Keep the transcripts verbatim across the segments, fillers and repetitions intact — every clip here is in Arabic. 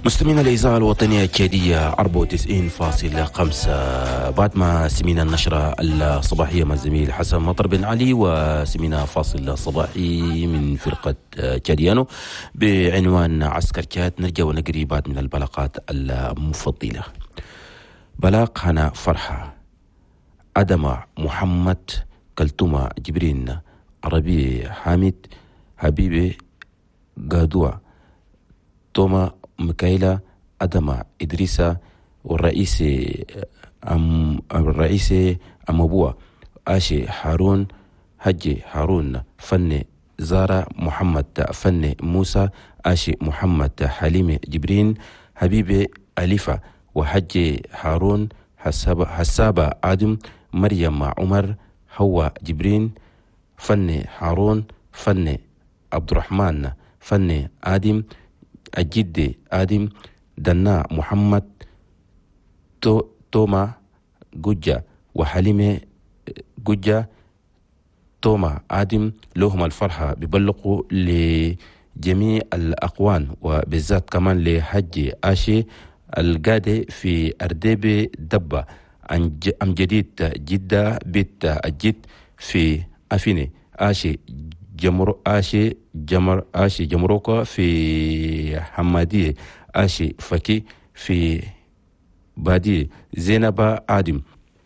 مستمعينا الإذاعة الوطنية الكيدية أربعة وتسعين فاصلة خمسة. بعد ما سمينا النشرة الصباحية مع الزميل حسن مطر بن علي، وسمينا فاصل صباحي من فرقة كاديانو بعنوان عسكر كات، نرجع ونقري بعد من البلاقات المفضلة. بلاق هنا فرحة أدمع محمد كلتومة جبرين عربي حامد حبيبي قادوع توما ميكائيلا أدمع إدريسا والرئيس أم الرئيس أمبوع آشي هارون حجي هارون فن زارا محمد فن موسى آشي محمد حليم جبرين حبيبي أليفة وحجي هارون حسابة حسابة آدم مريم عمر هو جبرين فن هارون فن عبد الرحمن فن آدم الجد آدم دنا محمد تو توما جوجا وحليمة جوجا توما آدم لهم الفرحة ببلغوا لجميع الأقوان، وبالذات كمان لحج آشي القادة في أرديب دبة أم جديد جدة بيت الجد في أفيني آشي جمر آشي جمر آشي جمروكا في حمادية آشي فكي في بادية زينب آدم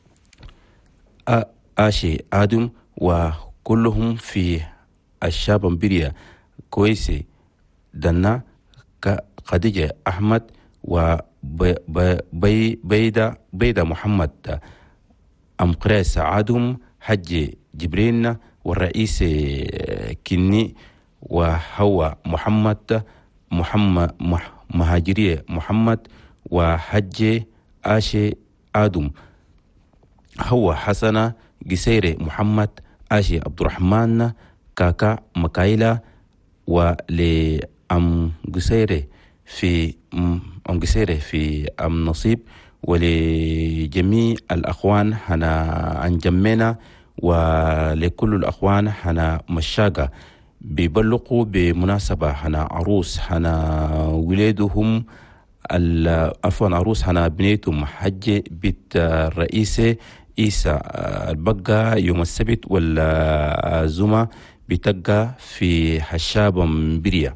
آشي آدم، وكلهم في الشاب بريا كويسي دنا خديجة أحمد وبيدا بيدا محمد أم قريس آدم حج جبرين والرئيس كني وهو محمد محمد مهاجرية محمد وحج آشي آدم هو حسن قسيري محمد آشي عبد الرحمن كاكا مكايلا ولأم قسيري في أم قسيري في أم نصيب ولجميع الأخوان هنا أنجمنا ولكل الأخوان حنا مشاقة بيبلغوا بمناسبة حنا عروس حنا ولادهم عفوا عروس حنا بنيتهم حج بيت الرئيس إيسا البقى يوم السبت والزمة بتقى في حشاب بريا.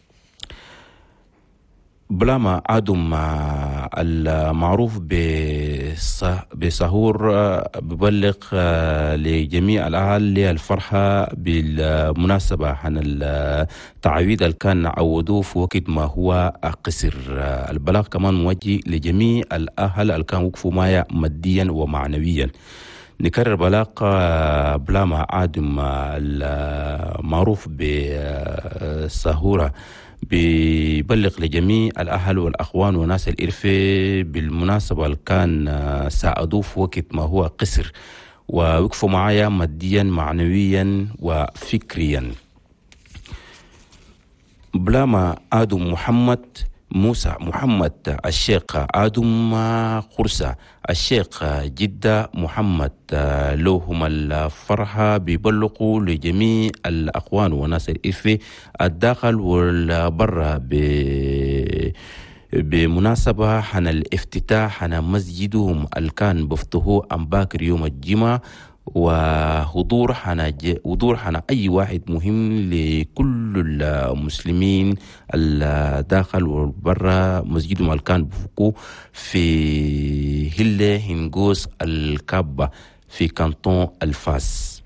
بلاما آدم المعروف بسهور ببلغ لجميع الأهل الفرحة بالمناسبة عن التعويض اللي كان عودوه في وقت ما هو قصر. البلاغ كمان موجه لجميع الأهل اللي كانوا وقفوا معايا ماديا ومعنويا. نكرر بلاغ بلاما آدم المعروف بسهورة بيبلغ لجميع الأهل والأخوان وناس الإرفة بالمناسبة اللي كان ساعدوه في وقت ما هو قصر ووقفوا معايا ماديا معنويا وفكريا. بلاما آدم محمد موسى محمد الشيخ آدم خرسة الشيخ جدة محمد لهم الفرحة بيبلغوا لجميع الأخوان وناس الإرفة الداخل والبرة بمناسبة حن الافتتاح حن مسجدهم اللي كان بفتحوه أم باكر يوم الجمعة، وحضور حنا حضور حنا أي واحد مهم لكل المسلمين الداخل والبرا مسجدهم اللي كان بفكو في هلة هنغوس الكابة في كانتون الفاس.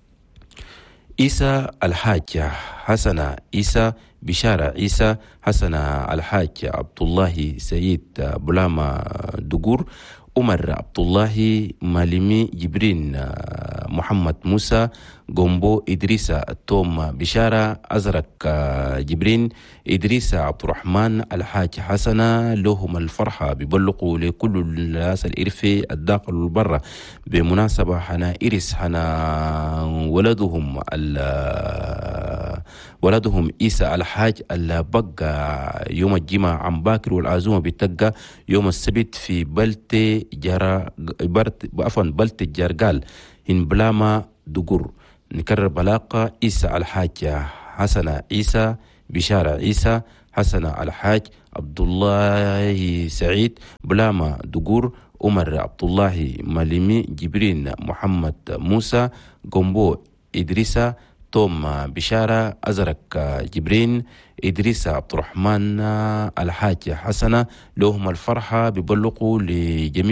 إيسا الحاج حسن إيسا بشارة عيسى حسن الحاج عبد الله سيد بلاما دقور عمر عبد الله مالمي جبرين محمد موسى قنبو إدريسة توم بشارة أزرق جبرين إدريسة عبد الرحمن الحاج حسن لهم الفرحة ببلغوا لكل الناس الإرفي الداخل والبرة بمناسبة حنا إرس حنا ولدهم ولدهم إيسى الحاج اللي بقى يوم الجمعة عن باكر والعزومة بتقى يوم السبت في بلت جرا عفوا بلت الجرقال إن بلاما دقور. نكرر بلاقة إيسى الحاج حسن عيسى بشارة عيسى حسن الحاج، عبد الله سعيد بلامة دقور، عمر عبد الله ماليمي، جبرين محمد موسى، قنبو إدريسا، توم بشارة، أزرق جبرين، إدريس عبد الرحمن، الحاج حسنة. لهم الفرحة ببلغوا لجميع